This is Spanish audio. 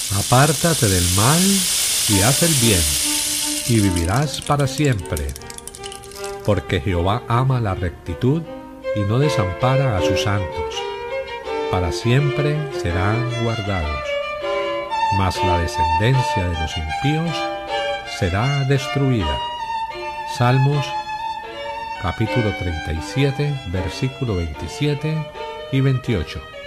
Apártate del mal y haz el bien, y vivirás para siempre. Porque Jehová ama la rectitud y no desampara a sus santos. Para siempre serán guardados. Mas la descendencia de los impíos será destruida. Salmos capítulo 37, versículo 27 y 28.